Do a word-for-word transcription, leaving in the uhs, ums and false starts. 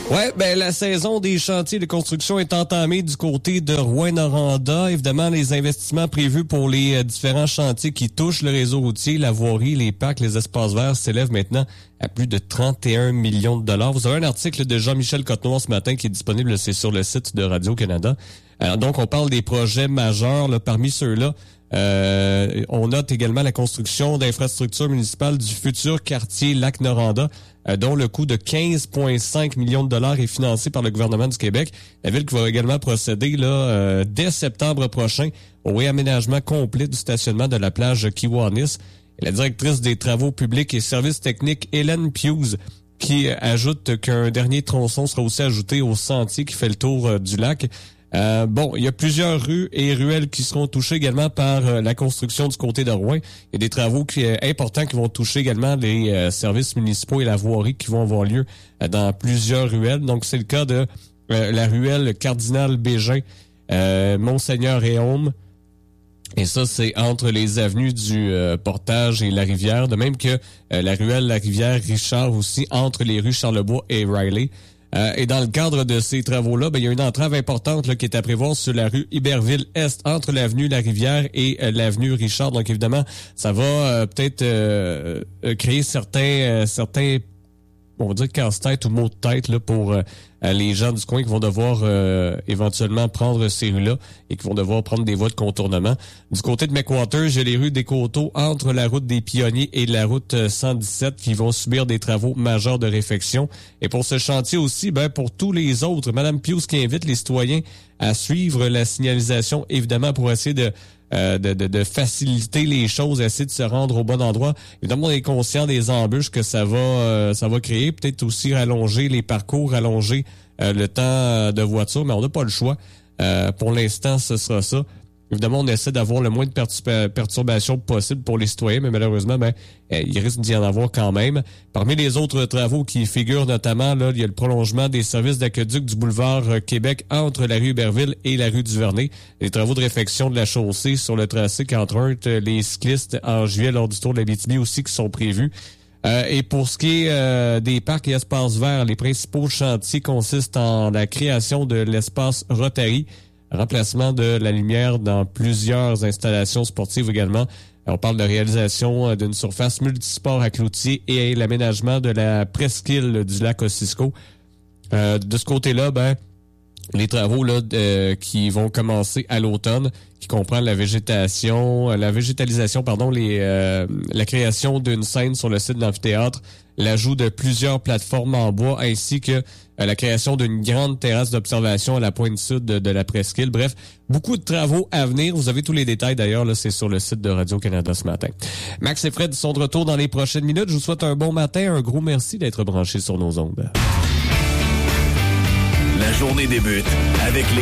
Ouais, ben la saison des chantiers de construction est entamée du côté de Rouyn-Noranda. Évidemment, les investissements prévus pour les euh, différents chantiers qui touchent le réseau routier, la voirie, les parcs, les espaces verts s'élèvent maintenant à plus de trente et un millions de dollars. Vous avez un article de Jean-Michel Cotenoir ce matin qui est disponible, c'est sur le site de Radio-Canada. Alors, donc, on parle des projets majeurs. Là, parmi ceux-là, euh, on note également la construction d'infrastructures municipales du futur quartier Lac-Noranda, euh, dont le coût de quinze virgule cinq millions de dollars est financé par le gouvernement du Québec. La ville qui va également procéder là euh, dès septembre prochain au réaménagement complet du stationnement de la plage Kiwanis. Et la directrice des travaux publics et services techniques, Hélène Pius, qui ajoute qu'un dernier tronçon sera aussi ajouté au sentier qui fait le tour euh, du lac. Euh, bon, il y a plusieurs rues et ruelles qui seront touchées également par euh, la construction du côté de Rouyn. Il y a des travaux qui, euh, importants qui vont toucher également les euh, services municipaux et la voirie qui vont avoir lieu euh, dans plusieurs ruelles. Donc, c'est le cas de euh, la ruelle Cardinal-Bégin, euh, Monseigneur-Réaume. Et ça, c'est entre les avenues du euh, Portage et la Rivière. De même que euh, la ruelle La Rivière-Richard aussi, entre les rues Charlebois et Riley. Euh, et dans le cadre de ces travaux-là, ben, il y a une entrave importante là, qui est à prévoir sur la rue Iberville-Est, entre l'avenue La Rivière et euh, l'avenue Richard. Donc évidemment, ça va euh, peut-être euh, créer certains, euh, certains, on va dire casse-tête ou maux de tête là, pour euh, les gens du coin qui vont devoir euh, éventuellement prendre ces rues-là et qui vont devoir prendre des voies de contournement. Du côté de McWater, j'ai les rues des Coteaux entre la route des Pionniers et la route cent dix-sept qui vont subir des travaux majeurs de réfection. Et pour ce chantier aussi, ben pour tous les autres, Mme Pius qui invite les citoyens à suivre la signalisation, évidemment pour essayer de Euh, de, de, de faciliter les choses, essayer de se rendre au bon endroit. Évidemment, on est conscient des embûches que ça va euh, ça va créer. Peut-être aussi rallonger les parcours, rallonger euh, le temps de voiture, mais on n'a pas le choix. Euh, pour l'instant, ce sera ça. Évidemment, on essaie d'avoir le moins de perturb- perturbations possible pour les citoyens, mais malheureusement, ben, euh, il risque d'y en avoir quand même. Parmi les autres travaux qui figurent notamment, là, il y a le prolongement des services d'aqueduc du boulevard euh, Québec entre la rue Iberville et la rue du Vernet. Les travaux de réfection de la chaussée sur le tracé qu'empruntent les cyclistes en juillet lors du Tour de l'Abitibi aussi qui sont prévus. Euh, et pour ce qui est euh, des parcs et espaces verts, les principaux chantiers consistent en la création de l'espace Rotary, remplacement de la lumière dans plusieurs installations sportives également. On parle de réalisation d'une surface multisport à Cloutier et l'aménagement de la presqu'île du lac Ossisco. Euh, de ce côté-là, ben, les travaux là euh, qui vont commencer à l'automne, qui comprend la végétation, la végétalisation, pardon, les euh, la création d'une scène sur le site de l'amphithéâtre, l'ajout de plusieurs plateformes en bois, ainsi que euh, la création d'une grande terrasse d'observation à la pointe sud de, de la presqu'île. Bref, beaucoup de travaux à venir. Vous avez tous les détails d'ailleurs, là, c'est sur le site de Radio-Canada ce matin. Max et Fred sont de retour dans les prochaines minutes. Je vous souhaite un bon matin, un gros merci d'être branchés sur nos ondes. La journée débute avec les